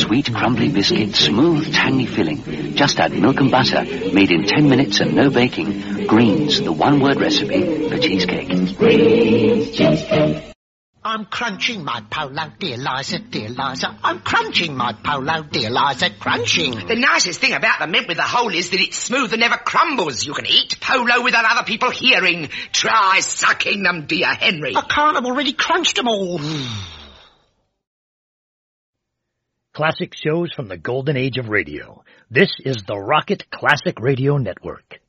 Sweet, crumbly biscuit, smooth, tangy filling. Just add milk and butter, made in 10 minutes and no baking. Greens, the one-word recipe for cheesecake. Greens cheesecake. I'm crunching my polo, dear Liza, dear Liza. I'm crunching my polo, dear Liza, crunching. The nicest thing about the mint with the hole is that it's smooth and never crumbles. You can eat polo without other people hearing. Try sucking them, dear Henry. I can't, I've already crunched them all. Classic shows from the golden age of radio. This is the Rocket Classic Radio Network.